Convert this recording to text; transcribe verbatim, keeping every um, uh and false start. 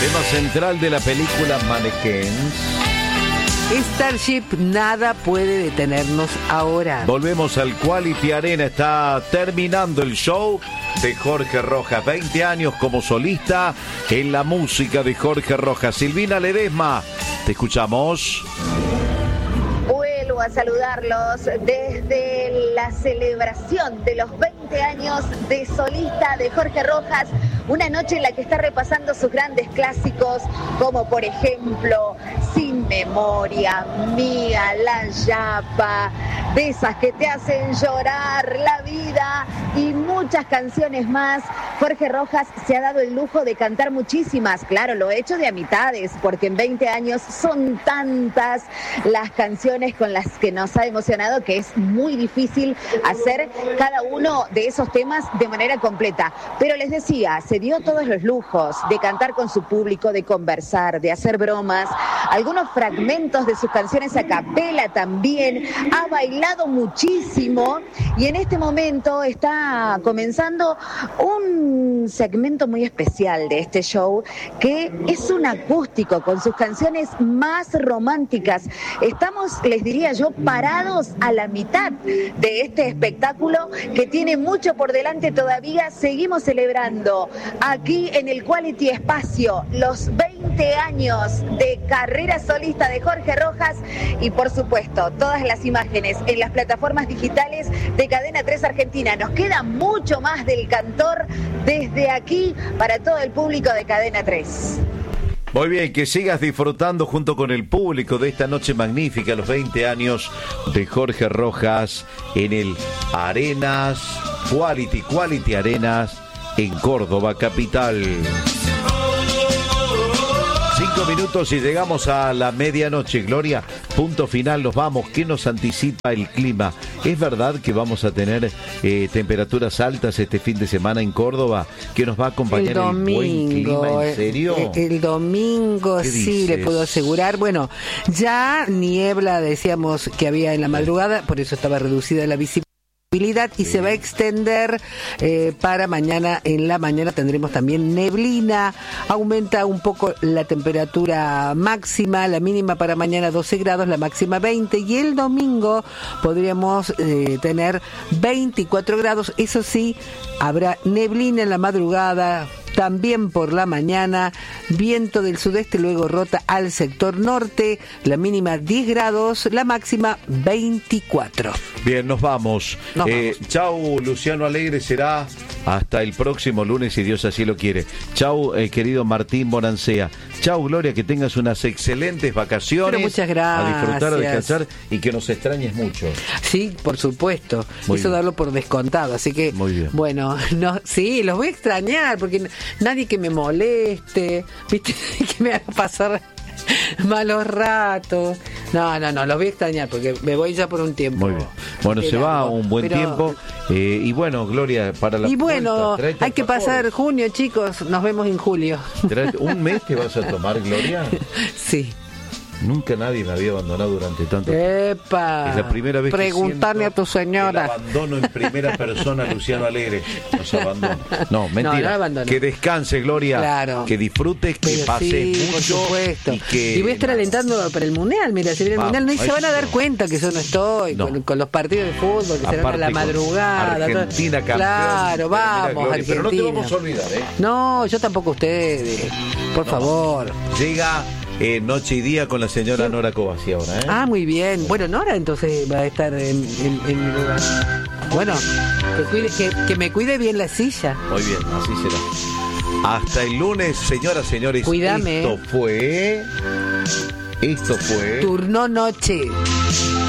Tema central de la película Mannequins. Starship, nada puede detenernos ahora. Volvemos al Quality Arena. Está terminando el show de Jorge Rojas. veinte años como solista en la música de Jorge Rojas. Silvina Ledesma, te escuchamos. A saludarlos desde la celebración de los veinte años de solista de Jorge Rojas, una noche en la que está repasando sus grandes clásicos, como por ejemplo Sin Memoria, Mía, La Yapa, de esas que te hacen llorar, La Vida y muchas canciones más. Jorge Rojas se ha dado el lujo de cantar muchísimas, claro, lo he hecho de a mitades, porque en veinte años son tantas las canciones con las que nos ha emocionado que es muy difícil hacer cada uno de esos temas de manera completa. Pero les decía, se dio todos los lujos de cantar con su público, de conversar, de hacer bromas, algunos fragmentos de sus canciones a capela también, ha bailado muchísimo y en este momento está comenzando un segmento muy especial de este show, que es un acústico con sus canciones más románticas. Estamos, les diría yo, parados a la mitad de este espectáculo que tiene mucho por delante todavía. Seguimos celebrando aquí en el Quality Espacio los veinte años de carrera solista de Jorge Rojas y por supuesto todas las imágenes en las plataformas digitales de Cadena tres Argentina. Nos queda mucho más del cantor desde aquí para todo el público de Cadena tres. Muy bien, que sigas disfrutando junto con el público de esta noche magnífica, los veinte años de Jorge Rojas en el Arenas, Quality, Quality Arenas en Córdoba capital. Cinco minutos y llegamos a la medianoche, Gloria. Punto final, nos vamos. ¿Qué nos anticipa el clima? ¿Es verdad que vamos a tener eh, temperaturas altas este fin de semana en Córdoba? ¿Que nos va a acompañar el, domingo, el buen clima? ¿En serio? El, el domingo, sí, dices? Le puedo asegurar. Bueno, ya niebla, decíamos que había en la madrugada, por eso estaba reducida la visibilidad. Y se va a extender eh, para mañana. En la mañana tendremos también neblina, aumenta un poco la temperatura máxima, la mínima para mañana doce grados, la máxima veinte, y el domingo podríamos eh, tener veinticuatro grados. Eso sí, habrá neblina en la madrugada, también por la mañana, viento del sudeste, luego rota al sector norte, la mínima diez grados, la máxima veinticuatro. Bien, nos vamos. Nos eh, vamos. Chau, Luciano Alegre, será hasta el próximo lunes, si Dios así lo quiere. Chau, eh, querido Martín Bonancea. Chau, Gloria, que tengas unas excelentes vacaciones. Pero muchas gracias. A disfrutar, a descansar y que nos extrañes mucho. Sí, por supuesto. Muy Eso bien. Darlo por descontado, así que... Muy bien. Bueno, no, sí, los voy a extrañar, porque nadie que me moleste, ¿viste? Que me haga pasar malos ratos. No, no, no, los voy a extrañar porque me voy ya por un tiempo. Muy bien. Bueno, se va un buen pero... tiempo. Eh, y bueno, Gloria, para la Y bueno, vuelta, hay que pasar junio, chicos. Nos vemos en julio. ¿Un mes te vas a tomar, Gloria? Sí. Nunca nadie me había abandonado durante tanto tiempo. ¡Epa! Es la primera vez Preguntarle que a tu señora. El abandono en primera persona, Luciano Alegre. Nos abandona. No, mentira. No, no que descanse, Gloria. Claro. Que disfrutes, que Pero pases sí, mucho. por supuesto. Y, que... y voy a estar alentando para el Mundial. Mira, si viene el Vamos, Mundial, no se van a dar no. cuenta que yo no estoy. No. Con, con los partidos de fútbol, que serán a la madrugada. Argentina campeón. Claro, vamos, Gloria, Argentina. pero no te vamos a olvidar, ¿eh? No, yo tampoco ustedes. Por no. favor. Llega... Eh, noche y día con la señora sí. Nora Covasi ahora, ¿eh? Ah, muy bien. Bueno, Nora entonces va a estar en, en, en mi lugar. Bueno, que, cuide, que, que me cuide bien la silla. Muy bien, así será. Hasta el lunes, señoras, señores. Cuídame. Esto fue... Esto fue... Turno noche.